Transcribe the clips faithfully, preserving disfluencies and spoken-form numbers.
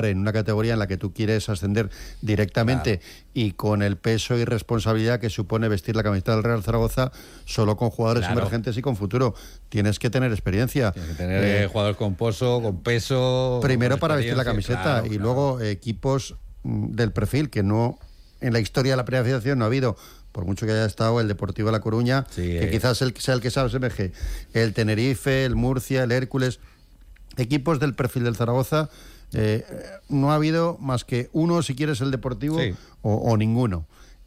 en una categoría en la que tú quieres ascender directamente, claro, y con el peso y responsabilidad que supone vestir la camiseta del Real Zaragoza solo con jugadores claro. emergentes y con futuro. Tienes que tener experiencia. Tienes que tener eh, jugadores con pozo, con peso. Primero con para vestir la camiseta claro, y claro. luego equipos del perfil que no, en la historia de la Primera Federación no ha habido, por mucho que haya estado el Deportivo de La Coruña, sí, que eh. quizás el, sea el que sabe S M G, el Tenerife, el Murcia, el Hércules, equipos del perfil del Zaragoza. Eh, no ha habido más que uno, si quieres, el Deportivo, sí. o, o ninguno.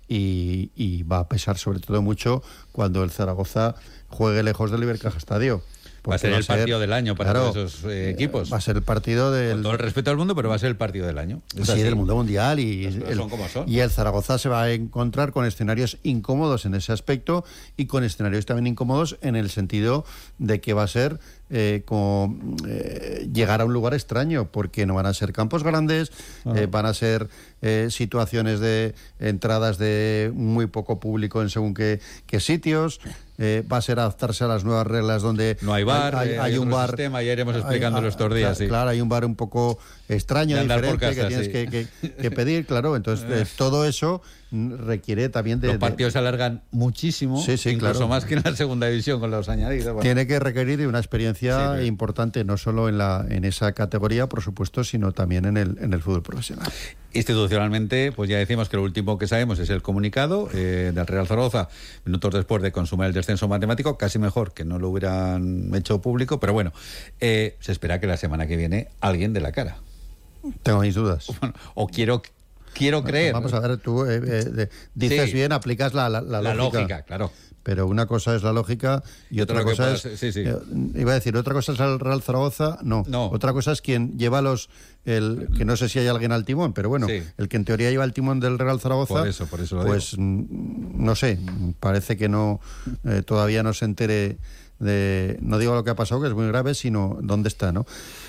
Y, y va a pesar sobre todo mucho cuando el Zaragoza juegue lejos del Ibercaja Estadio. Va a ser va el a ser, partido del año para claro, todos esos eh, equipos. Va a ser el partido del... Con todo el respeto al mundo, pero va a ser el partido del año. Es sí, así. Del mundo mundial. Y el, son como son. Y el Zaragoza se va a encontrar con escenarios incómodos en ese aspecto y con escenarios también incómodos en el sentido de que va a ser eh, como eh, llegar a un lugar extraño, porque no van a ser campos grandes, ah. eh, van a ser eh, situaciones de entradas de muy poco público en según qué, qué sitios. Eh, va a ser adaptarse a las nuevas reglas donde no hay bar, hay, hay, hay, hay un bar sistema, ya iremos explicándolo estos días. Claro, sí. claro, hay un bar un poco extraño, diferente, casa, que tienes sí. que, que, que pedir, claro. Entonces, eh, todo eso requiere también de... Los partidos se alargan muchísimo, sí, sí, incluso claro. más que en la segunda división con los añadidos. Bueno. Tiene que requerir de una experiencia sí, importante, no solo en la en esa categoría, por supuesto, sino también en el en el fútbol profesional. Institucionalmente, pues ya decimos que lo último que sabemos es el comunicado eh, del Real Zaragoza, minutos después de consumar el descenso matemático, casi mejor que no lo hubieran hecho público, pero bueno, eh, se espera que la semana que viene alguien dé la cara. Tengo mis dudas. Bueno, o quiero... Quiero creer. Vamos a ver, tú eh, eh, dices sí. bien, aplicas la, la, la, la lógica. lógica, claro. Pero una cosa es la lógica y, y otra cosa es... Ser, sí, sí. Eh, iba a decir, otra cosa es el Real Zaragoza, no. no. Otra cosa es quien lleva los... el que no sé si hay alguien al timón, pero bueno, sí. el que en teoría lleva el timón del Real Zaragoza... Por eso, por eso lo pues, digo. no sé, parece que no eh, todavía no se entere de... No digo lo que ha pasado, que es muy grave, sino dónde está, ¿no?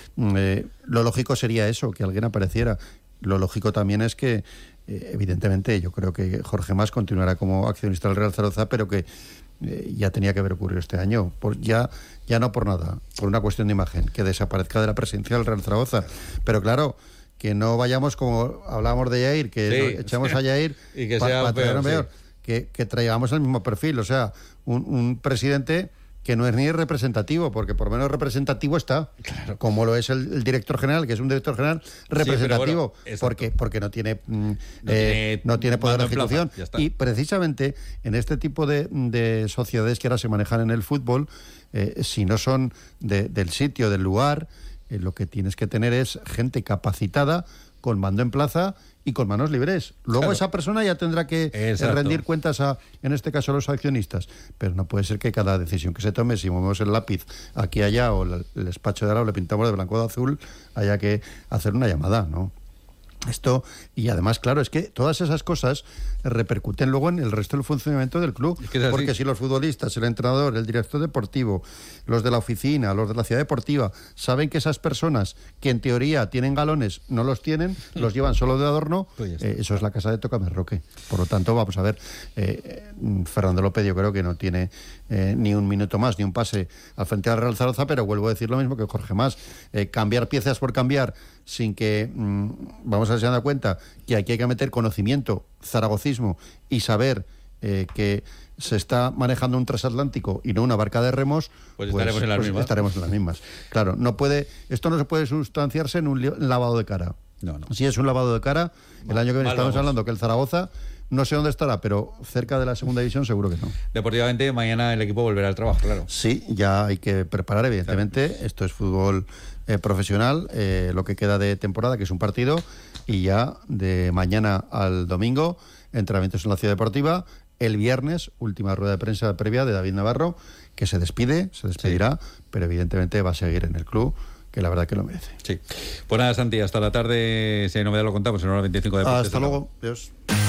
Eh, lo lógico sería eso, que alguien apareciera. Lo lógico también es que Eh, evidentemente yo creo que Jorge Mas continuará como accionista del Real Zaragoza, pero que eh, ya tenía que haber ocurrido este año, por, ya, ya no por nada, por una cuestión de imagen, que desaparezca de la presidencia del Real Zaragoza, pero claro, que no vayamos como hablábamos de Yair, que sí. echamos a Yair y que pa, sea pa peor, peor, sí. que, que traigamos el mismo perfil, o sea, un, un presidente que no es ni representativo, porque por lo menos representativo está, claro. como lo es el, el director general, que es un director general representativo, sí, bueno, porque porque no tiene mm, no, eh, tiene, no tiene poder de ejecución. Y precisamente en este tipo de, de sociedades que ahora se manejan en el fútbol, eh, si no son de, del sitio, del lugar, eh, lo que tienes que tener es gente capacitada, con mando en plaza y con manos libres. Luego claro. esa persona ya tendrá que Exacto. rendir cuentas a, en este caso, a los accionistas. Pero no puede ser que cada decisión que se tome, si movemos el lápiz aquí allá o el, el despacho de al lado le pintamos de blanco o de azul, haya que hacer una llamada, ¿no? Esto, y además, claro, es que todas esas cosas repercuten luego en el resto del funcionamiento del club. Es que es porque si los futbolistas, el entrenador, el director deportivo, los de la oficina, los de la ciudad deportiva, saben que esas personas que en teoría tienen galones no los tienen, los llevan solo de adorno, pues eh, eso es la casa de Tócame Roque. Por lo tanto, vamos a ver, eh, Fernando López yo creo que no tiene eh, ni un minuto más, ni un pase al frente del Real Zaragoza, pero vuelvo a decir lo mismo que Jorge Mas, eh, cambiar piezas por cambiar sin que mmm, vamos a se dar cuenta que aquí hay que meter conocimiento, zaragocismo y saber eh, que se está manejando un transatlántico y no una barca de remos, pues, pues estaremos en las pues mismas. Estaremos en las mismas. Claro, no puede, esto no se puede sustanciarse en un lavado de cara. No, no. Si es un lavado de cara, el mal, año que viene estamos vamos. hablando que el Zaragoza no sé dónde estará, pero cerca de la segunda división seguro que no. Deportivamente, mañana el equipo volverá al trabajo, claro. Sí, ya hay que preparar, evidentemente. Claro. Esto es fútbol eh, profesional, eh, lo que queda de temporada, que es un partido, y ya de mañana al domingo, entrenamientos en la Ciudad Deportiva. El viernes, última rueda de prensa previa de David Navarro, que se despide, se despedirá, sí. pero evidentemente va a seguir en el club, que la verdad que lo merece. Sí. Pues nada, Santi, hasta la tarde, si hay novedad lo contamos en hora veinticinco de Deportes. Hasta luego, adiós.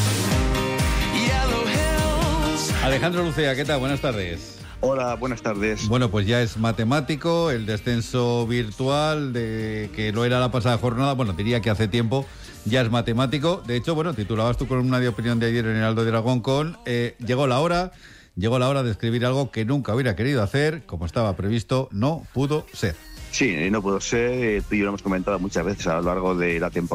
Alejandro Lucea, ¿qué tal? Buenas tardes. Hola, buenas tardes. Bueno, pues ya es matemático el descenso virtual de que lo era la pasada jornada. Bueno, diría que hace tiempo ya es matemático. De hecho, bueno, titulabas tu columna de opinión de ayer en Heraldo de Aragón con eh, llegó la hora, llegó la hora de escribir algo que nunca hubiera querido hacer, como estaba previsto, no pudo ser. Sí, no puedo ser, tú y yo lo hemos comentado muchas veces a lo largo de la temporada.